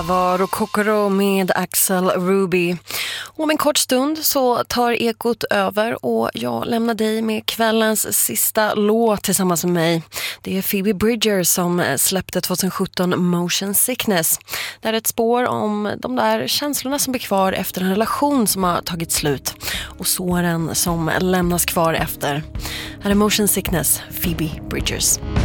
var Rokokoro med Axel Ruby. Om en kort stund så tar Ekot över och jag lämnar dig med kvällens sista låt tillsammans med mig. Det är Phoebe Bridgers som släppte 2017 Motion Sickness. Det är ett spår om de där känslorna som blir kvar efter en relation som har tagit slut och såren som lämnas kvar efter. Här är Motion Sickness, Phoebe Bridgers.